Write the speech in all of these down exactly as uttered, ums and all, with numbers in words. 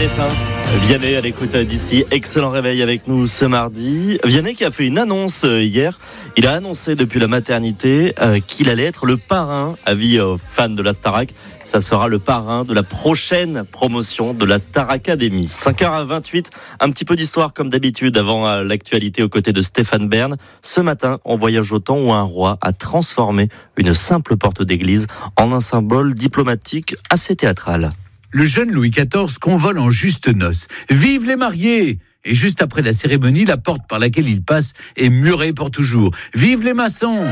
éteint. Vianney à l'écoute d'ici. Excellent réveil avec nous ce mardi. Vianney qui a fait une annonce hier. Il a annoncé depuis la maternité euh, qu'il allait être le parrain, avis aux fans de la Starac. Ça sera le parrain de la prochaine promotion de la Star Academy. cinq heures vingt-huit, un petit peu d'histoire comme d'habitude avant euh, l'actualité aux côtés de Stéphane Bern. Ce matin, on voyage au temps où un roi a transformé une simple porte d'église en un symbole diplomatique assez théâtral. Le jeune Louis quatorze convole en juste noces. Vive les mariés! Et juste après la cérémonie, la porte par laquelle il passe est murée pour toujours. Vive les maçons!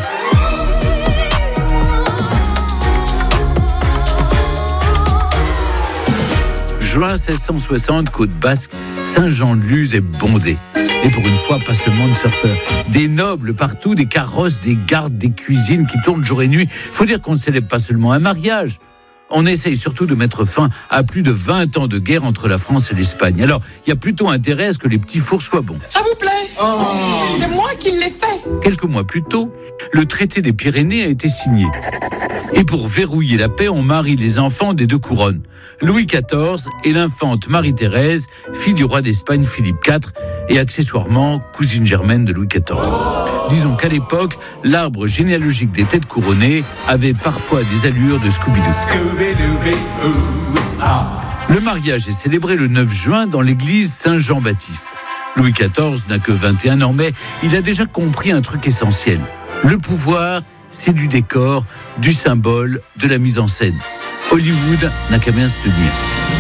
Juin seize cent soixante, Côte Basque, Saint-Jean-de-Luz est bondé. Et pour une fois, pas seulement de surfeurs. Des nobles partout, des carrosses, des gardes, des cuisines qui tournent jour et nuit. Faut dire qu'on ne célèbre pas seulement un mariage. On essaye surtout de mettre fin à plus de vingt ans de guerre entre la France et l'Espagne. Alors, il y a plutôt intérêt à ce que les petits fours soient bons. Ça vous plaît? Oh. C'est moi qui l'ai fait. Quelques mois plus tôt, le traité des Pyrénées a été signé. Et pour verrouiller la paix, on marie les enfants des deux couronnes. Louis quatorze et l'infante Marie-Thérèse, fille du roi d'Espagne Philippe quatre, et accessoirement cousine germaine de Louis quatorze. Disons qu'à l'époque, l'arbre généalogique des têtes couronnées avait parfois des allures de Scooby-Doo. Le mariage est célébré le neuf juin dans l'église Saint-Jean-Baptiste. Louis quatorze n'a que vingt et un ans, mais il a déjà compris un truc essentiel. Le pouvoir, c'est du décor, du symbole, de la mise en scène. Hollywood n'a qu'à bien se tenir.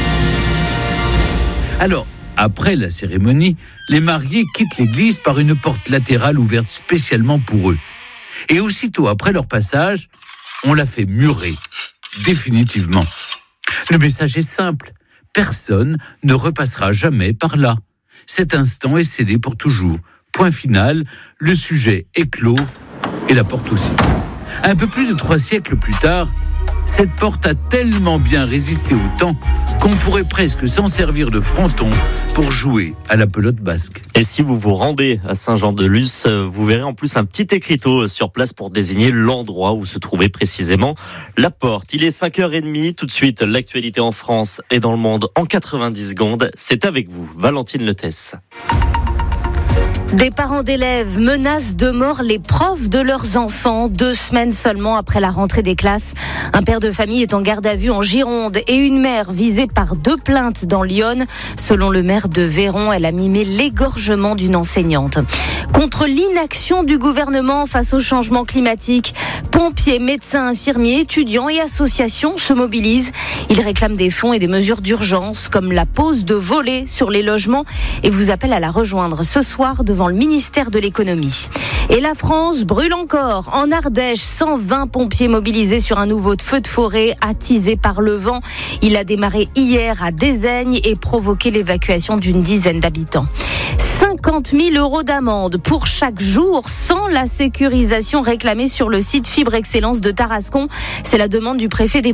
Alors, après la cérémonie, les mariés quittent l'église par une porte latérale ouverte spécialement pour eux. Et aussitôt après leur passage, on la fait murer, définitivement. Le message est simple, personne ne repassera jamais par là. Cet instant est scellé pour toujours. Point final, le sujet est clos et la porte aussi. Un peu plus de trois siècles plus tard, cette porte a tellement bien résisté au temps qu'on pourrait presque s'en servir de fronton pour jouer à la pelote basque. Et si vous vous rendez à Saint-Jean-de-Luz, vous verrez en plus un petit écriteau sur place pour désigner l'endroit où se trouvait précisément la porte. Il est cinq heures trente, tout de suite l'actualité en France et dans le monde en quatre-vingt-dix secondes. C'est avec vous, Valentine Letesse. Des parents d'élèves menacent de mort les profs de leurs enfants, deux semaines seulement après la rentrée des classes. Un père de famille est en garde à vue en Gironde et une mère visée par deux plaintes dans l'Yonne. Selon le maire de Véron, elle a mimé l'égorgement d'une enseignante. Contre l'inaction du gouvernement face au changement climatique, pompiers, médecins, infirmiers, étudiants et associations se mobilisent. Ils réclament des fonds et des mesures d'urgence comme la pose de volets sur les logements et vous appellent à la rejoindre ce soir devant le ministère de l'économie. Et la France brûle encore. En Ardèche, cent vingt pompiers mobilisés sur un nouveau feu de forêt attisé par le vent. Il a démarré hier à Dézaigne et provoqué l'évacuation d'une dizaine d'habitants. cinquante mille euros d'amende pour chaque jour sans la sécurisation réclamée sur le site Fibre Excellence de Tarascon. C'est la demande du préfet des